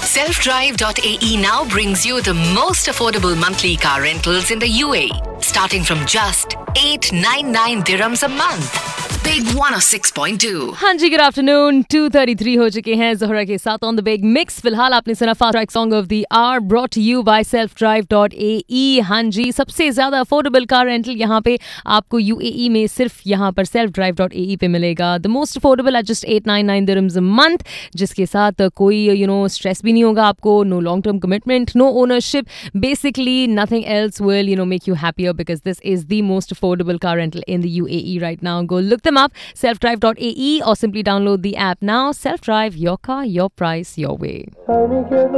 Selfdrive.ae now brings you the most affordable monthly car rentals in the UAE, starting from just 899 dirhams a month. Big 106.2. हाँ जी, good afternoon. 2:33 हो चुके हैं ज़ोहरा के साथ on the big mix. फिलहाल आपने सुना fast track song of the our brought to you bye selfdrive.ae. हाँ जी, सबसे ज़्यादा अफोर्डेबल कार रेंटल यहाँ पे आपको UAE में सिर्फ यहाँ पर selfdrive.ae पे मिलेगा. The most affordable eight just 899 dirhams a month, जिसके साथ कोई स्ट्रेस भी नहीं होगा आपको. No long term commitment, no ownership. Basically nothing else will make you happier because this is the most affordable car rental in the UAE right now. Go look them up, selfdrive.ae, or simply download the app now. Self Drive, your car, your price, your way.